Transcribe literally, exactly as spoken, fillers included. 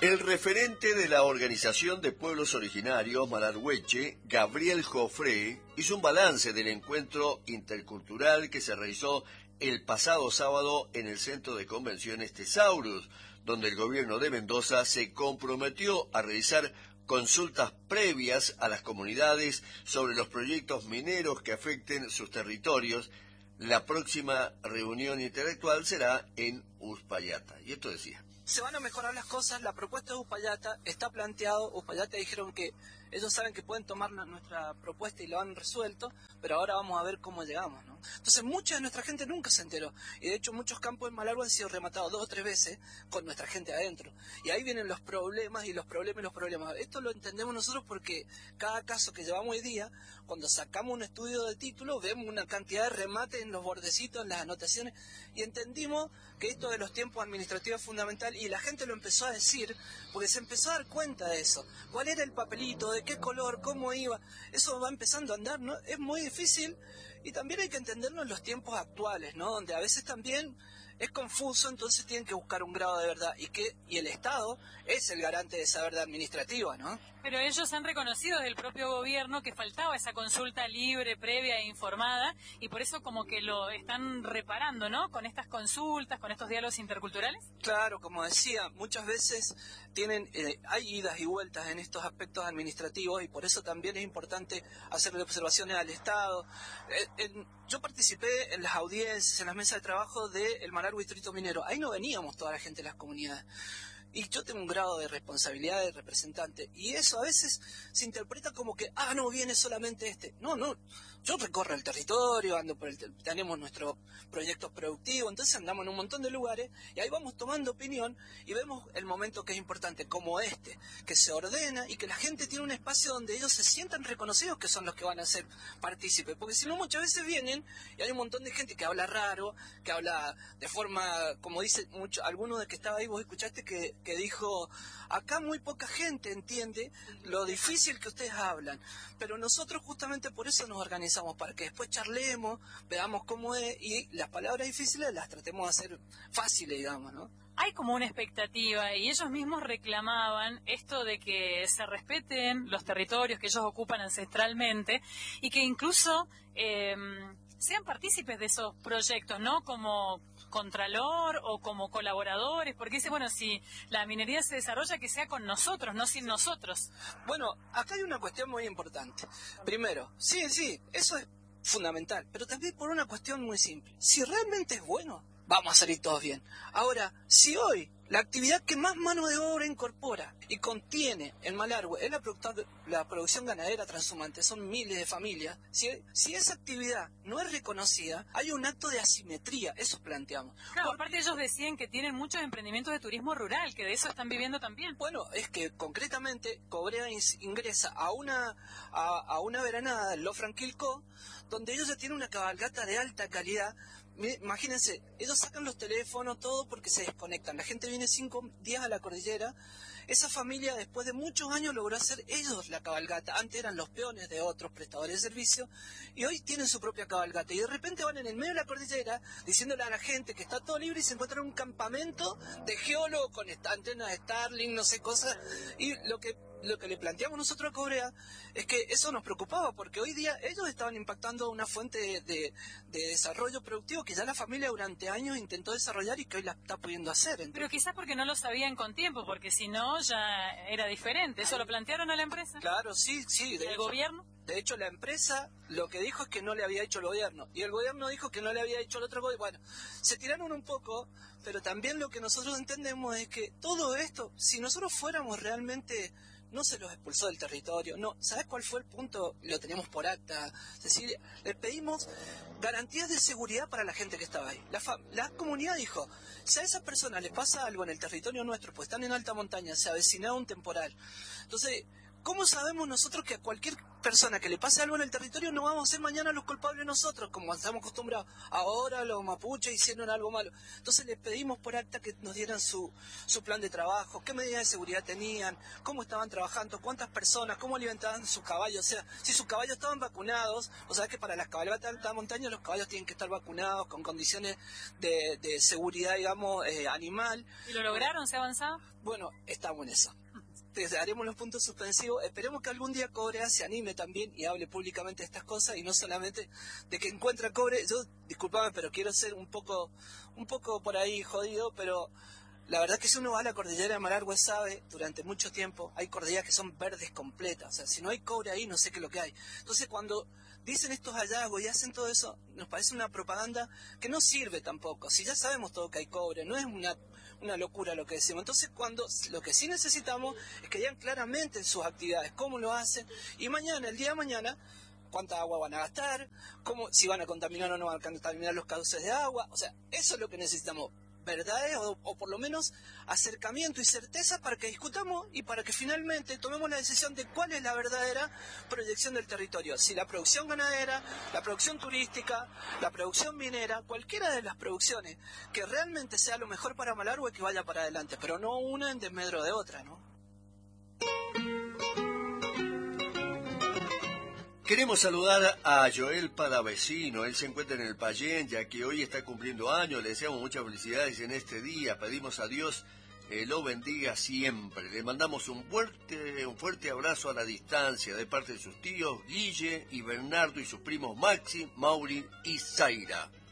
El referente de la Organización de Pueblos Originarios, Malargüeche, Gabriel Jofré, hizo un balance del encuentro intercultural que se realizó el pasado sábado en el Centro de Convenciones Tesaurus, donde el gobierno de Mendoza se comprometió a realizar consultas previas a las comunidades sobre los proyectos mineros que afecten sus territorios. La próxima reunión intelectual será en Uspallata. Y esto decía: se van a mejorar las cosas, la propuesta de Uspallata está planteado, Uspallata dijeron que ellos saben que pueden tomar nuestra propuesta y lo han resuelto, pero ahora vamos a ver cómo llegamos, ¿no? Entonces mucha de nuestra gente nunca se enteró, y de hecho muchos campos en Malargüe han sido rematados dos o tres veces con nuestra gente adentro, y ahí vienen los problemas y los problemas y los problemas. Esto lo entendemos nosotros porque cada caso que llevamos hoy día, cuando sacamos un estudio de título, vemos una cantidad de remates en los bordecitos, en las anotaciones, y entendimos que esto de los tiempos administrativos es fundamental, y la gente lo empezó a decir, porque se empezó a dar cuenta de eso. ¿Cuál era el papelito? ¿De qué color? ¿Cómo iba? Eso va empezando a andar, ¿no? Es muy difícil, y también hay que entenderlo en los tiempos actuales, ¿no? Donde a veces también es confuso, entonces tienen que buscar un grado de verdad, y que y el Estado es el garante de esa verdad administrativa, ¿no? Pero ellos han reconocido desde el propio gobierno que faltaba esa consulta libre, previa e informada, y por eso como que lo están reparando, ¿no? Con estas consultas, con estos diálogos interculturales. Claro, como decía, muchas veces tienen eh, hay idas y vueltas en estos aspectos administrativos, y por eso también es importante hacerle observaciones al Estado. Eh, en, yo participé en las audiencias, en las mesas de trabajo del Malargüe Distrito Minero. Ahí no veníamos toda la gente de las comunidades. Y yo tengo un grado de responsabilidad de representante, y eso a veces se interpreta como que, ah, no, viene solamente este. No, no, yo recorro el territorio, ando por el, tenemos nuestros proyectos productivos, entonces andamos en un montón de lugares, y ahí vamos tomando opinión, y vemos el momento que es importante, como este, que se ordena, y que la gente tiene un espacio donde ellos se sientan reconocidos que son los que van a ser partícipes, porque si no muchas veces vienen, y hay un montón de gente que habla raro, que habla de forma, como dice mucho, alguno de que estaba ahí, vos escuchaste que que dijo, acá muy poca gente entiende lo difícil que ustedes hablan, pero nosotros justamente por eso nos organizamos, para que después charlemos, veamos cómo es, y las palabras difíciles las tratemos de hacer fáciles, digamos, ¿no? Hay como una expectativa, y ellos mismos reclamaban esto de que se respeten los territorios que ellos ocupan ancestralmente, y que incluso eh, sean partícipes de esos proyectos, ¿no? Como contralor o como colaboradores, porque dice, bueno, si la minería se desarrolla, que sea con nosotros, no sin nosotros. Bueno, acá hay una cuestión muy importante. Primero, sí, sí, eso es fundamental, pero también por una cuestión muy simple. Si realmente es bueno, vamos a salir todos bien. Ahora, si hoy la actividad que más mano de obra incorpora y contiene en Malargüe es la, produ la producción ganadera transhumante, son miles de familias, si, si esa actividad no es reconocida, hay un acto de asimetría, eso planteamos. Claro, Por, aparte ellos decían que tienen muchos emprendimientos de turismo rural, que de eso están viviendo también. Bueno, es que concretamente Cobrea ingresa a una, a, a una veranada, el Lofranquilco, donde ellos ya tienen una cabalgata de alta calidad. Imagínense, ellos sacan los teléfonos, todo porque se desconectan. La gente viene cinco días a la cordillera. Esa familia, después de muchos años, logró hacer ellos la cabalgata. Antes eran los peones de otros prestadores de servicio, y hoy tienen su propia cabalgata. Y de repente van en el medio de la cordillera, diciéndole a la gente que está todo libre, y se encuentran en un campamento de geólogos con antenas de Starlink, no sé, cosas. Y lo que lo que le planteamos nosotros a Cobrea es que eso nos preocupaba, porque hoy día ellos estaban impactando una fuente de, de, de desarrollo productivo que ya la familia durante años intentó desarrollar y que hoy la está pudiendo hacer. Entonces, pero quizás porque no lo sabían con tiempo, porque si no ya era diferente. ¿Eso lo plantearon a la empresa? Claro, sí, sí. ¿El gobierno? De hecho, la empresa lo que dijo es que no le había hecho el gobierno, y el gobierno dijo que no le había hecho el otro gobierno. Bueno, se tiraron un poco, pero también lo que nosotros entendemos es que todo esto, si nosotros fuéramos realmente... no se los expulsó del territorio, no. ¿Sabes cuál fue el punto? Lo tenemos por acta, Cecilia. Le pedimos garantías de seguridad para la gente que estaba ahí. La, la comunidad dijo, si a esas personas les pasa algo en el territorio nuestro, pues están en alta montaña, se avecinaba un temporal. Entonces, ¿cómo sabemos nosotros que a cualquier persona que le pase algo en el territorio no vamos a ser mañana los culpables nosotros, como estamos acostumbrados? Ahora los mapuches hicieron algo malo. Entonces les pedimos por acta que nos dieran su, su plan de trabajo, qué medidas de seguridad tenían, cómo estaban trabajando, cuántas personas, cómo alimentaban sus caballos, o sea, si sus caballos estaban vacunados, o sea que para las cabalgatas de alta montaña los caballos tienen que estar vacunados con condiciones de, de seguridad, digamos, eh, animal. ¿Y lo lograron? ¿Se avanzaba? Bueno, estamos en eso. Entonces, haremos los puntos suspensivos, esperemos que algún día Cobrea se anime también y hable públicamente de estas cosas y no solamente de que encuentra cobre. Yo, disculpame, pero quiero ser un poco, un poco por ahí jodido, pero la verdad es que si uno va a la cordillera de Malargüe sabe, durante mucho tiempo, hay cordilleras que son verdes completas, o sea, si no hay cobre ahí no sé qué es lo que hay. Entonces cuando dicen estos hallazgos y hacen todo eso, nos parece una propaganda que no sirve tampoco, si ya sabemos todo que hay cobre, no es una... una locura lo que decimos. Entonces, cuando lo que sí necesitamos es que digan claramente en sus actividades cómo lo hacen y mañana, el día de mañana, cuánta agua van a gastar, cómo, si van a contaminar o no van a contaminar los cauces de agua. O sea, eso es lo que necesitamos, verdades o, o por lo menos acercamiento y certeza para que discutamos y para que finalmente tomemos la decisión de cuál es la verdadera proyección del territorio. Si la producción ganadera, la producción turística, la producción minera, cualquiera de las producciones que realmente sea lo mejor para Malargüe, que vaya para adelante, pero no una en desmedro de otra, ¿no? Queremos saludar a Joel Palavecino, él se encuentra en el Payén, ya que hoy está cumpliendo años, le deseamos muchas felicidades en este día, pedimos a Dios eh, lo bendiga siempre. Le mandamos un fuerte, un fuerte abrazo a la distancia de parte de sus tíos Guille y Bernardo y sus primos Maxi, Mauri y Zaira.